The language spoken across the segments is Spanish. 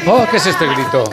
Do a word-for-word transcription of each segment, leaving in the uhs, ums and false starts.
Oh, ¿qué es este grito?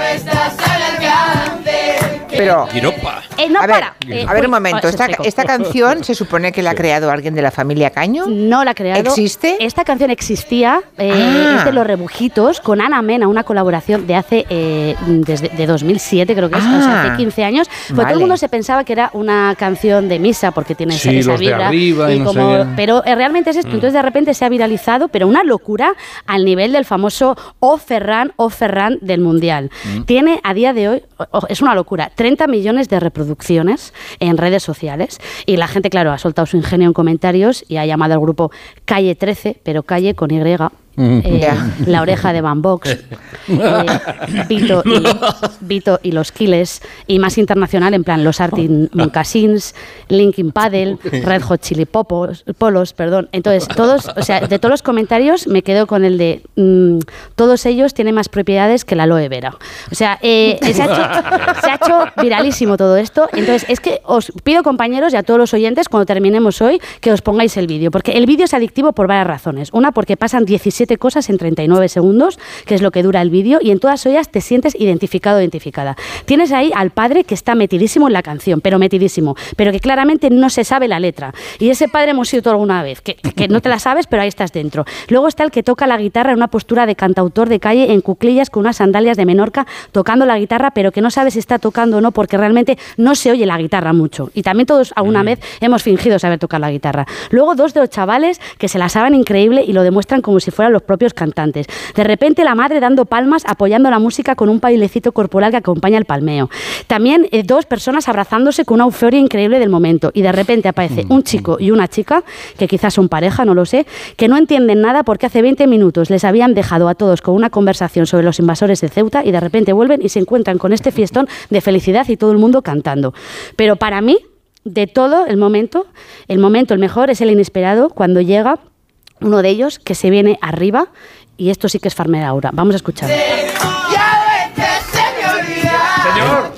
Pero, Eh, no, a ver, para. Eh, a ver un uy, momento, os esta, explico. esta canción se supone que la ha creado alguien de la familia Caño. No la ha creado. ¿Existe? Esta canción existía, eh, Ah. es de Los Rebujitos, con Ana Mena, una colaboración de hace, eh, desde de dos mil siete creo que es, Ah. o sea, hace quince años. Pues Vale. todo el mundo se pensaba que era una canción de misa, porque tiene esa, Sí, esa los de vibra. arriba y no sé como, qué. pero eh, realmente es esto, Mm. entonces de repente se ha viralizado, pero una locura al nivel del famoso O Ferran, O Ferran del Mundial. Mm. Tiene a día de hoy, o- o- es una locura, treinta millones de reproducciones en redes sociales y la gente, claro, ha soltado su ingenio en comentarios y ha llamado al grupo Calle trece, pero Calle con Y, eh, Ya. La Oreja de Van Vox, eh, Vito, y, Vito y los Kiles, y más internacional en plan los Arctic Monkeys, Linkin Paddle, Red Hot Chili Popos, Polos, perdón. Entonces, todos, o sea, de todos los comentarios me quedo con el de mm, todos ellos tienen más propiedades que la aloe vera. O sea, eh, se, ha hecho, se ha hecho viralísimo todo esto. Entonces, es que os pido, compañeros, y a todos los oyentes, cuando terminemos hoy, que os pongáis el vídeo, porque el vídeo es adictivo por varias razones. Una, porque pasan diecisiete cosas en treinta y nueve segundos, que es lo que dura el vídeo, y en todas ellas te sientes identificado o identificada. Tienes ahí al padre que está metidísimo en la canción, pero metidísimo, pero que claramente no se sabe la letra. Y ese padre hemos sido tú alguna vez, que, que no te la sabes, pero ahí estás dentro. Luego está el que toca la guitarra en una postura de cantautor de calle, en cuclillas, con unas sandalias de Menorca, tocando la guitarra, pero que no sabe si está tocando o no, porque realmente no se oye la guitarra mucho. Y también todos alguna Mm. vez hemos fingido saber tocar la guitarra. Luego dos de los chavales que se la saben increíble y lo demuestran como si fueran los propios cantantes. De repente la madre dando palmas, apoyando la música con un bailecito corporal que acompaña el palmeo. También eh, dos personas abrazándose con una euforia increíble del momento. Y de repente aparece un chico y una chica, que quizás son pareja, no lo sé, que no entienden nada porque hace veinte minutos les habían dejado a todos con una conversación sobre los invasores de Ceuta y de repente vuelven y se encuentran con este fiestón de felicidad y todo el mundo cantando. Pero para mí, de todo el momento, el momento, el mejor es el inesperado, cuando llega uno de ellos que se viene arriba, y esto sí que es Farmer Aura. Vamos a escuchar. Señor.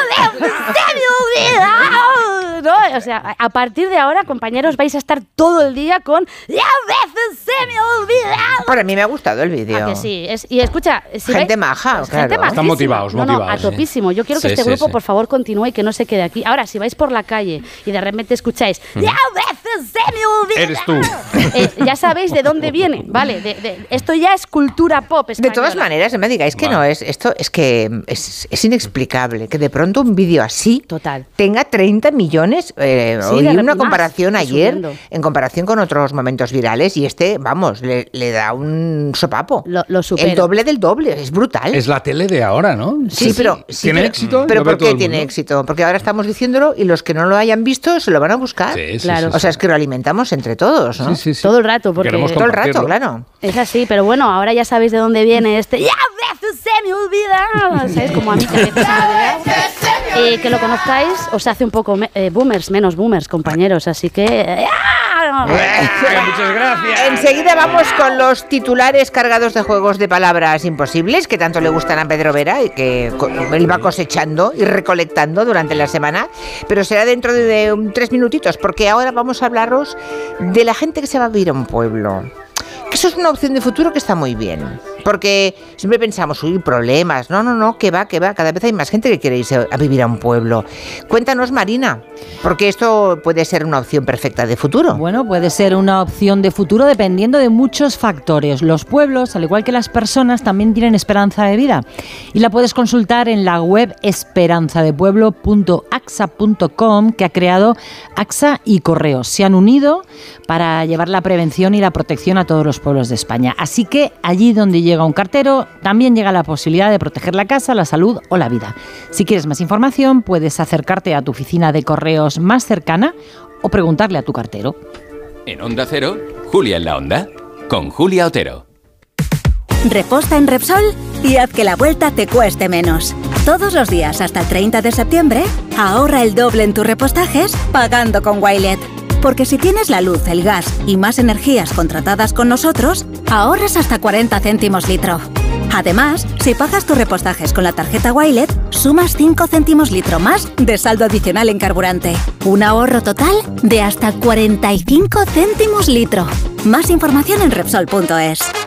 ¿No? O sea, a partir de ahora, compañeros, vais a estar todo el día con "y a veces se me olvida". Para mí me ha gustado el vídeo. ¿A que sí? Es, y escucha, si Gente vais- maja, pues claro. gente Están majísima. motivados, no, no, motivados, a topísimo. Yo quiero que Sí, este sí, grupo, sí. por favor, continúe y que no se quede aquí. Ahora, si vais por la calle y de repente escucháis "y a veces se me olvida", Eres tú. eh, ya sabéis de dónde viene, ¿vale? De, de- esto ya es cultura pop De española. todas maneras, no me digáis que Vale. no es esto, es que es, es inexplicable que de pronto un vídeo así Total. tenga treinta millones. Eh, Sí, oí de una más, comparación y ayer subiendo. en comparación con otros momentos virales y este, vamos, le, le da un sopapo. Lo- lo supero. El doble del doble, es brutal. Es la tele de ahora, ¿no? Sí, pero sí, ¿Tiene pero- éxito? Pero Lo ve ¿por todo qué el tiene mundo. éxito? Porque ahora estamos diciéndolo y los que no lo hayan visto se lo van a buscar. Sí, sí, Claro. sí, O sea, sí. es que lo alimentamos entre todos, ¿no? Sí, sí, sí. Todo el rato, porque Queremos Todo el rato, compartirlo. claro. es así, pero bueno, ahora ya sabéis de dónde viene este "y a veces se me olvida", ¿sabéis? Como a mí que a veces se me olvida. Eh, que lo conozcáis os hace un poco me- eh, boomers, menos boomers, compañeros, así que... eh, ¡ah! Venga, muchas gracias. Enseguida vamos con los titulares cargados de juegos de palabras imposibles que tanto le gustan a Pedro Vera y que co- él va cosechando y recolectando durante la semana, pero será dentro de, de un- tres minutitos, porque ahora vamos a hablaros de la gente que se va a vivir a un pueblo. Que eso es una opción de futuro que está muy bien, porque siempre pensamos, uy, problemas. No, no, no, que va, que va. Cada vez hay más gente que quiere irse a vivir a un pueblo. Cuéntanos, Marina, porque esto puede ser una opción perfecta de futuro. Bueno, puede ser una opción de futuro dependiendo de muchos factores. Los pueblos, al igual que las personas, también tienen esperanza de vida. Y la puedes consultar en la web esperanzadepueblo punto a x a punto com que ha creado A X A y Correos. Se han unido para llevar la prevención y la protección a todos los pueblos de España. Así que allí donde llega un cartero, también llega la posibilidad de proteger la casa, la salud o la vida. Si quieres más información, puedes acercarte a tu oficina de correos más cercana o preguntarle a tu cartero. En Onda Cero, Julia en la Onda, con Julia Otero. Reposta en Repsol y haz que la vuelta te cueste menos. Todos los días hasta el treinta de septiembre, ahorra el doble en tus repostajes pagando con Wilet. Porque si tienes la luz, el gas y más energías contratadas con nosotros, ahorras hasta cuarenta céntimos litro. Además, si pagas tus repostajes con la tarjeta Wilet, sumas cinco céntimos litro más de saldo adicional en carburante. Un ahorro total de hasta cuarenta y cinco céntimos litro. Más información en Repsol punto es.